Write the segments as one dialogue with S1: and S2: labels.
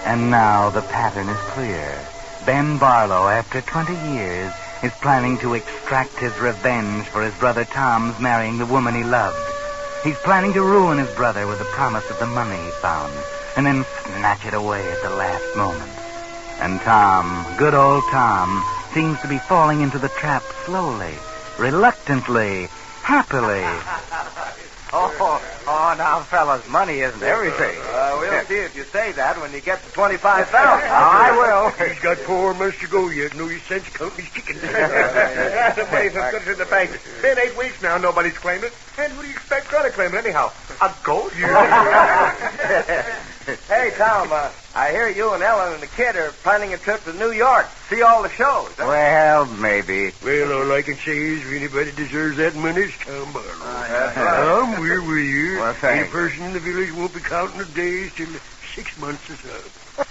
S1: And now the pattern is clear. Ben Barlow, after 20 years, is planning to extract his revenge for his brother Tom's marrying the woman he loved. He's planning to ruin his brother with the promise of the money he found, and then snatch it away at the last moment. And Tom, good old Tom, seems to be falling into the trap slowly, reluctantly, happily.
S2: Oh, now, fellas, money isn't everything.
S3: We'll see if you say that when you get to 25,000.
S2: I will.
S4: He's got 4 months to go yet. No sense counting his chickens.
S3: The money's as good as in the bank. Been 8 weeks now, nobody's claimed it. And who do you expect going to claim it anyhow? A ghost? Hey, Tom, I hear you and Ellen and the kid are planning a trip to New York. See all the shows. Huh?
S2: Well, maybe.
S4: Well, all I can say is if anybody deserves that money, it's Tom Barlow.
S3: That's right.
S4: Tom, we're with you.
S2: Well, thanks.
S4: Any person in the village won't be counting the days till 6 months is up.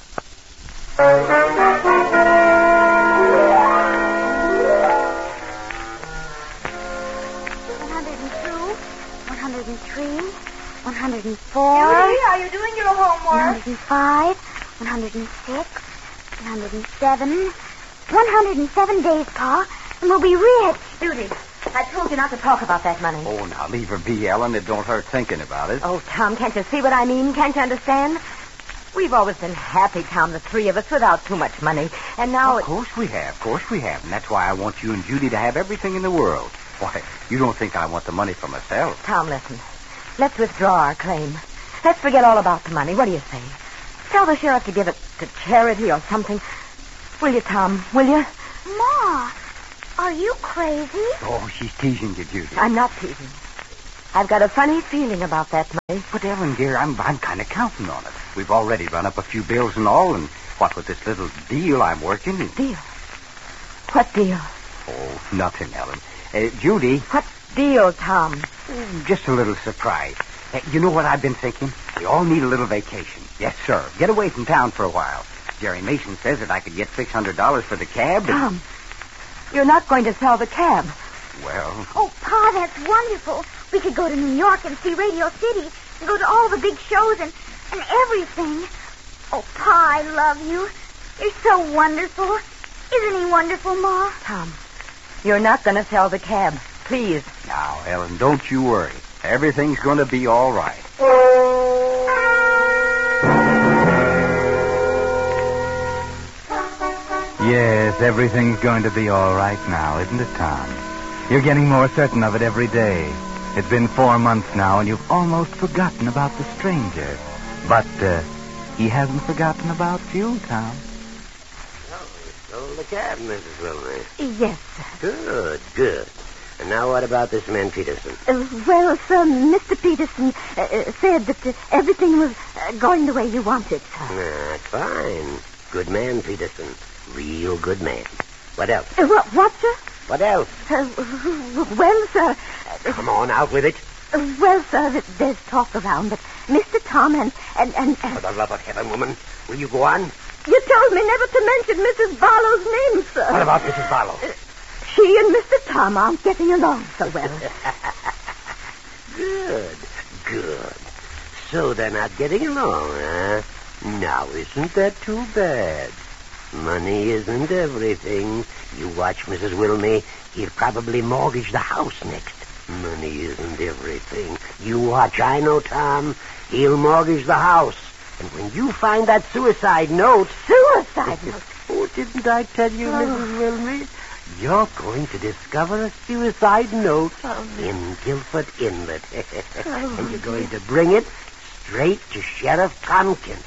S5: $104.
S6: Judy, are you doing your homework?
S5: 105, 106, 107. 107 days, Pa, and we'll be rich.
S6: Judy, I told you not to talk about that money.
S2: Oh, now, leave her be, Ellen. It don't hurt thinking about it.
S6: Oh, Tom, can't you see what I mean? Can't you understand? We've always been happy, Tom, the three of us, without too much money. And now
S2: Of course we have. And that's why I want you and Judy to have everything in the world. Why, you don't think I want the money for myself.
S6: Tom, listen. Let's withdraw our claim. Let's forget all about the money. What do you say? Tell the sheriff to give it to charity or something. Will you, Tom? Will you?
S5: Ma, are you crazy?
S2: Oh, she's teasing you, Judy.
S6: I'm not teasing. I've got a funny feeling about that money.
S2: But, Ellen, dear, I'm kind of counting on it. We've already run up a few bills and all, and what with this little deal I'm working...
S6: Deal? What deal?
S2: Oh, nothing, Ellen. Judy...
S6: What deal, Tom?
S2: Just a little surprise. You know what I've been thinking? We all need a little vacation. Yes, sir. Get away from town for a while. Jerry Mason says that I could get $600 for the cab.
S6: Tom, you're not going to sell the cab.
S2: Well...
S5: Oh, Pa, that's wonderful. We could go to New York and see Radio City and go to all the big shows and everything. Oh, Pa, I love you. You're so wonderful. Isn't he wonderful, Ma?
S6: Tom, you're not going to sell the cab. Please.
S2: Now, Ellen, don't you worry. Everything's going to be all right.
S1: Yes, everything's going to be all right now, isn't it, Tom? You're getting more certain of it every day. It's been 4 months now, and you've almost forgotten about the stranger. But he hasn't forgotten about you, Tom.
S7: Oh, you stole the cab, Mrs. Wilmer.
S5: Yes, sir.
S7: Good. And now what about this man Peterson?
S5: Well, sir, Mr. Peterson said that everything was going the way you wanted, sir.
S7: That's fine. Good man, Peterson. Real good man. What else?
S5: What, sir?
S7: What else?
S5: Well, sir...
S7: Come on, out with it.
S5: Well, sir, there's talk around that Mr. Tom and...
S7: For the love of heaven, woman, will you go on?
S5: You told me never to mention Mrs. Barlow's name, sir.
S7: What about Mrs. Barlow?
S5: She and Mr. Tom aren't getting along so well.
S7: Good. So they're not getting along, huh? Now, isn't that too bad? Money isn't everything. You watch, Mrs. Wilmey. He'll probably mortgage the house next. Money isn't everything. You watch. I know, Tom. He'll mortgage the house. And when you find that suicide note...
S5: Suicide note?
S7: Oh, didn't I tell you, Mrs. Wilmey? You're going to discover a suicide note in Guilford Inlet. And you're going to bring it straight to Sheriff Tompkins.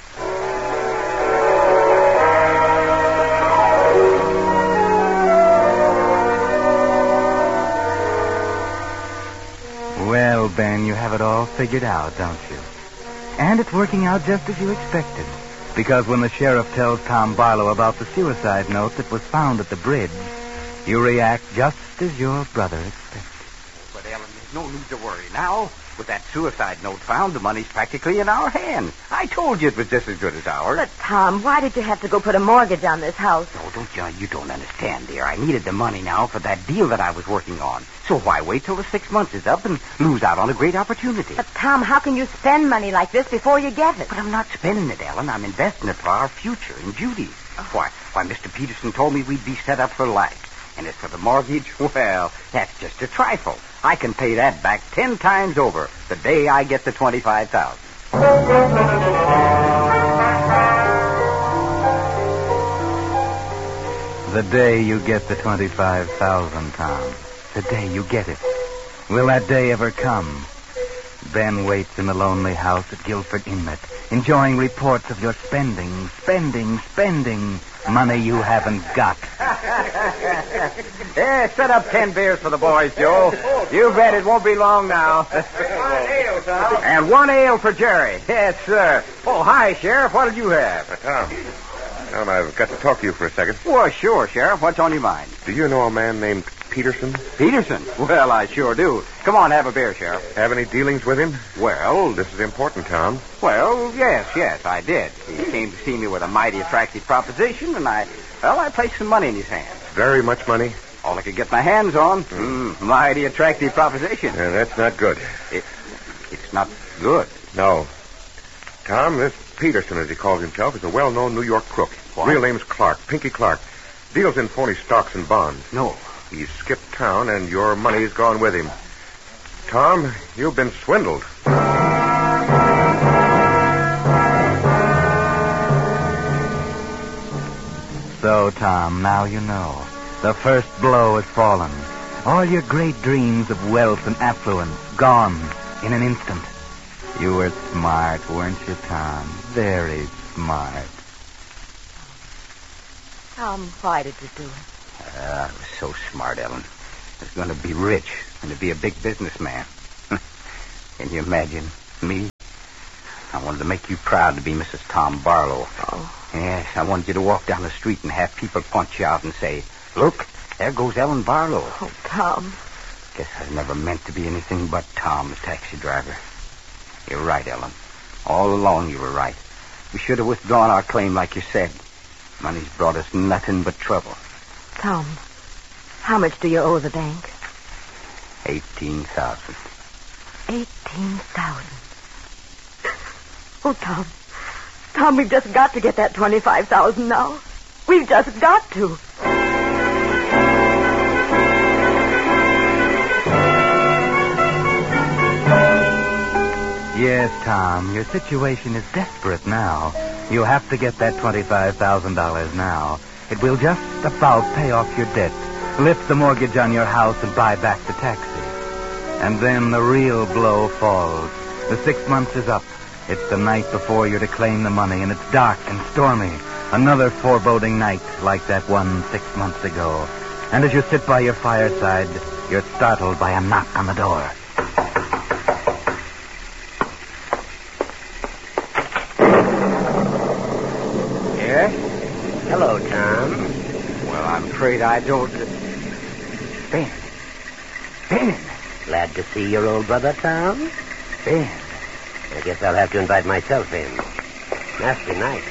S1: Well, Ben, you have it all figured out, don't you? And it's working out just as you expected. Because when the sheriff tells Tom Barlow about the suicide note that was found at the bridge, you react just as your brother expected.
S2: But, Ellen, there's no need to worry. Now, With that suicide note found, the money's practically in our hands. I told you it was just as good as ours.
S6: But, Tom, why did you have to go put a mortgage on this house?
S2: No, you don't understand, dear. I needed the money now for that deal that I was working on. So why wait till the 6 months is up and lose out on a great opportunity?
S6: But, Tom, how can you spend money like this before you get it?
S2: But I'm not spending it, Ellen. I'm investing it for our future in Judy's. Why, Mr. Peterson told me we'd be set up for life. And as for the mortgage, well, that's just a trifle. I can pay that back 10 times over the day I get the $25,000.
S1: The day you get the $25,000, Tom. The day you get it. Will that day ever come? Ben waits in the lonely house at Guilford Inlet, enjoying reports of your spending. Money you haven't got.
S2: Yeah, set up 10 beers for the boys, Joe. You bet it won't be long now. And 1 ale for Jerry. Yes, sir. Oh, hi, Sheriff. What did you have?
S3: Tom, I've got to talk to you for a second.
S2: Well, sure, Sheriff. What's on your mind?
S3: Do you know a man named Peterson?
S2: Peterson? Well, I sure do. Come on, have a beer, Sheriff.
S3: Have any dealings with him?
S2: Well,
S3: This is important, Tom.
S2: well, yes, I did. He came to see me with a mighty attractive proposition, and I placed some money in his hands.
S3: Very much money?
S2: All I could get my hands on. Mighty attractive proposition.
S3: Yeah, that's not good.
S2: It's not good.
S3: No. Tom, this Peterson, as he calls himself, is a well-known New York crook.
S2: What?
S3: Real name's Clark, Pinky Clark. Deals in phony stocks and bonds.
S2: No.
S3: He's skipped town, and your money's gone with him. Tom, you've been swindled.
S1: So, Tom, now you know. The first blow has fallen. All your great dreams of wealth and affluence gone in an instant. You were smart, weren't you, Tom? Very smart.
S6: Tom, why did you do it?
S2: I was so smart, Ellen. I was going to be rich and to be a big businessman. Can you imagine me? I wanted to make you proud to be Mrs. Tom Barlow.
S6: Oh.
S2: Yes, I wanted you to walk down the street and have people point you out and say, "Look, there goes Ellen Barlow."
S6: Oh, Tom.
S2: Guess I was never meant to be anything but Tom's taxi driver. You're right, Ellen. All along you were right. We should have withdrawn our claim like you said. Money's brought us nothing but trouble.
S6: Tom, how much do you owe the bank?
S2: 18,000.
S6: 18,000. Oh, Tom. Tom, we've just got to get that 25,000 now. We've just got to.
S1: Yes, Tom, your situation is desperate now. You have to get that $25,000 now. It will just about pay off your debt, lift the mortgage on your house, and buy back the taxi. And then the real blow falls. The 6 months is up. It's the night before you're to claim the money, and it's dark and stormy. Another foreboding night like that one 6 months ago. And as you sit by your fireside, you're startled by a knock on the door.
S2: Yes?
S7: Hello, Tom.
S2: Well, I'm afraid I don't... Ben.
S7: Glad to see your old brother, Tom.
S2: Ben.
S7: I guess I'll have to invite myself in. Nasty night.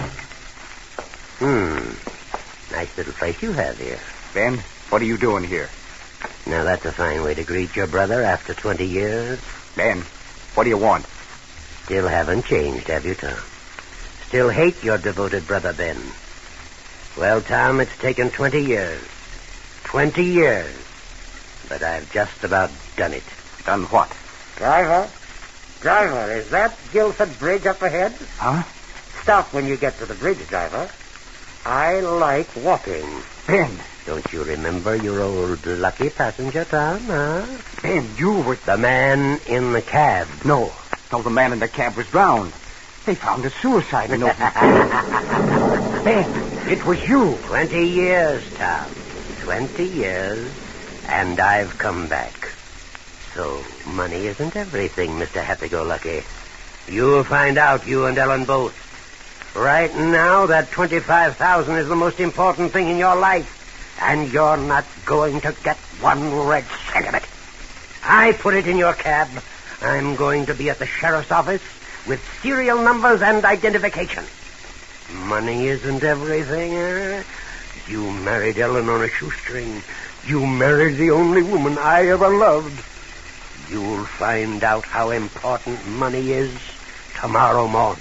S7: Nice little place you have here.
S2: Ben, what are you doing here?
S7: Now, that's a fine way to greet your brother after 20 years.
S2: Ben, what do you want?
S7: Still haven't changed, have you, Tom? Still hate your devoted brother, Ben. Well, Tom, it's taken 20 years. 20 years. But I've just about done it.
S2: Done what?
S7: Driver, is that Guilford Bridge up ahead?
S2: Huh?
S7: Stop when you get to the bridge, driver. I like walking.
S2: Ben.
S7: Don't you remember your old lucky passenger, Tom, huh?
S2: Ben, you were...
S7: The man in the cab.
S2: No, the man in the cab was drowned. They found a suicide note. Ben, it was you.
S7: 20 years, Tom. 20 years, and I've come back. So, money isn't everything, Mr. Happy-Go-Lucky. You'll find out, you and Ellen both. Right now, that 25,000 is the most important thing in your life. And you're not going to get one red cent of it. I put it in your cab. I'm going to be at the sheriff's office with serial numbers and identification. Money isn't everything, eh? You married Ellen on a shoestring. You married the only woman I ever loved. You'll find out how important money is tomorrow morning.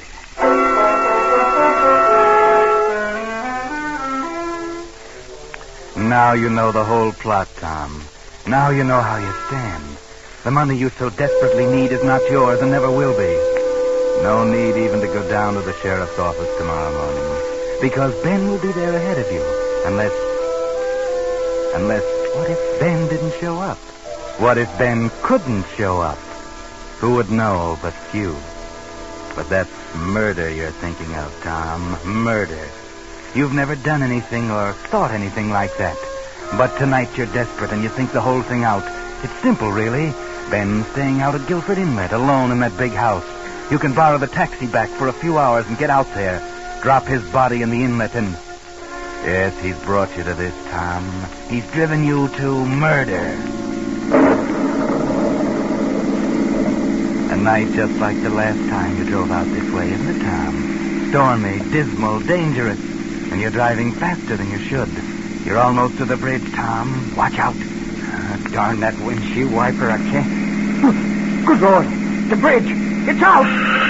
S1: Now you know the whole plot, Tom. Now you know how you stand. The money you so desperately need is not yours and never will be. No need even to go down to the sheriff's office tomorrow morning. Because Ben will be there ahead of you. Unless, what if Ben didn't show up? What if Ben couldn't show up? Who would know but you? But that's murder you're thinking of, Tom. Murder. You've never done anything or thought anything like that. But tonight you're desperate and you think the whole thing out. It's simple, really. Ben's staying out at Guilford Inlet, alone in that big house. You can borrow the taxi back for a few hours and get out there. Drop his body in the inlet and... Yes, he's brought you to this, Tom. He's driven you to murder. A night just like the last time you drove out this way, isn't it, Tom? Stormy, dismal, dangerous. And you're driving faster than you should. You're almost to the bridge, Tom. Watch out.
S2: Darn that windshield wiper, I can't.
S1: Good Lord. The bridge. It's out.